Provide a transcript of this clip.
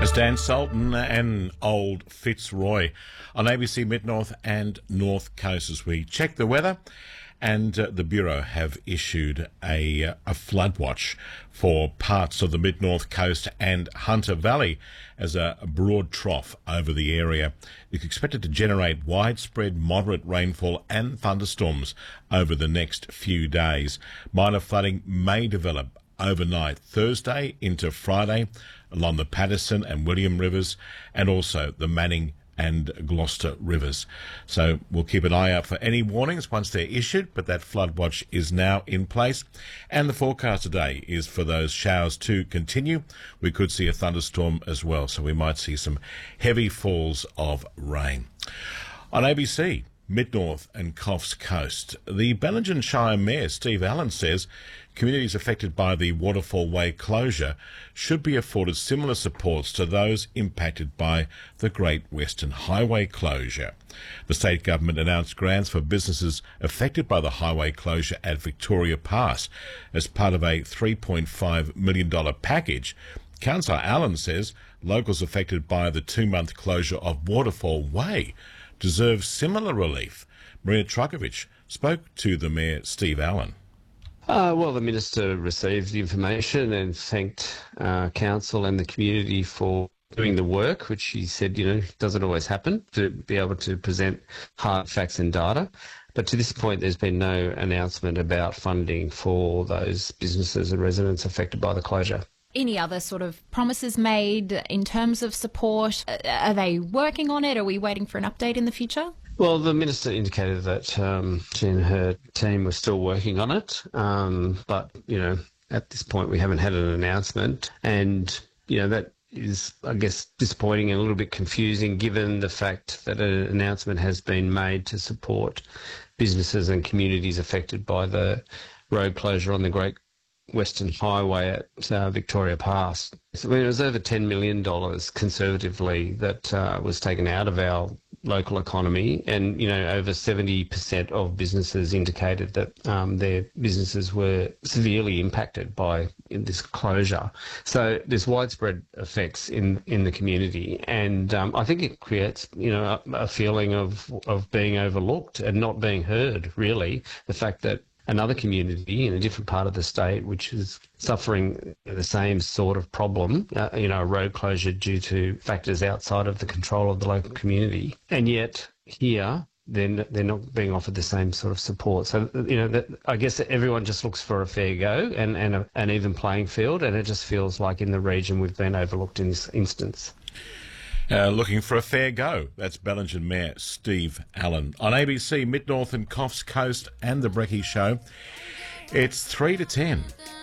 As Dan Sultan and Old Fitzroy on ABC Mid-North and North Coast as we check the weather. And the Bureau have issued a flood watch for parts of the Mid-North Coast and Hunter Valley as a broad trough over the area. It's expected to generate widespread moderate rainfall and thunderstorms over the next few days. Minor flooding may develop overnight Thursday into Friday along the Patterson and William rivers and also the Manning and Gloucester rivers. So we'll keep an eye out for any warnings once they're issued, but that flood watch is now in place. And the forecast today is for those showers to continue. We could see a thunderstorm as well, so we might see some heavy falls of rain. On ABC Mid-North and Coffs Coast, the Bellingen Shire Mayor Steve Allen says communities affected by the Waterfall Way closure should be afforded similar supports to those impacted by the Great Western Highway closure. The state government announced grants for businesses affected by the highway closure at Victoria Pass as part of a $3.5 million package. Councillor Allen says locals affected by the 2-month closure of Waterfall Way deserve similar relief. Maria Truckovich spoke to the Mayor Steve Allen. Well, the Minister received the information and thanked Council and the community for doing the work, which he said, doesn't always happen, to be able to present hard facts and data. But to this point, there's been no announcement about funding for those businesses and residents affected by the closure. Any other sort of promises made in terms of support? Are they working on it? Are we waiting for an update in the future? Well, the Minister indicated that she and her team were still working on it. But, at this point we haven't had an announcement. And, that is, I guess, disappointing and a little bit confusing given the fact that an announcement has been made to support businesses and communities affected by the road closure on the Great Western Highway at Victoria Pass. It was over $10 million conservatively that was taken out of our local economy, and over 70% of businesses indicated that their businesses were severely impacted by this closure. So there's widespread effects in the community, and I think it creates a feeling of being overlooked and not being heard. Really, the fact that another community in a different part of the state, which is suffering the same sort of problem, a road closure due to factors outside of the control of the local community. And yet here, they're not being offered the same sort of support. So, I guess everyone just looks for a fair go and an even playing field. And it just feels like in the region we've been overlooked in this instance. Looking for a fair go. That's Bellingen Mayor Steve Allen. On ABC Mid-North and Coffs Coast and the Brecky Show, it's 3 to 10.